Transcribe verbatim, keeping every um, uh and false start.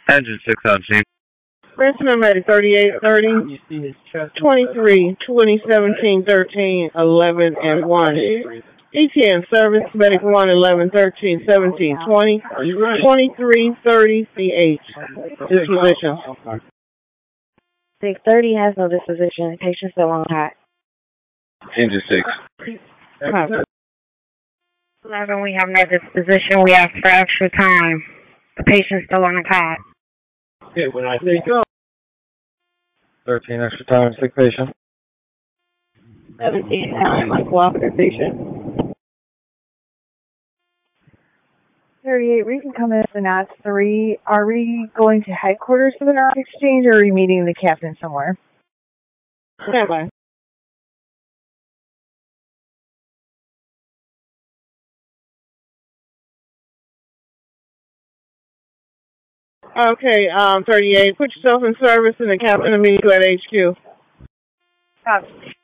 Engine six on scene. Branch medic thirty-eight thirty, twenty-three, twenty, seventeen, thirteen, eleven, and one. E T N service, medic one, eleven, thirteen, seventeen, twenty, twenty-three, thirty, thirty-eight. Disposition. six thirty has no disposition. Patient still on hot. Engine six. eleven, we have no disposition. We ask for extra time. The patient's still on the cot. Okay, when I say go. thirteen extra time, sick patient. seventeen time, my cooperative patient. thirty-eight, we can come in as an A S three. Are we going to headquarters for the nurse exchange, or are we meeting the captain somewhere? Stand by. Okay, um, thirty-eight, put yourself in service and the captain will meet you at H Q. Copy.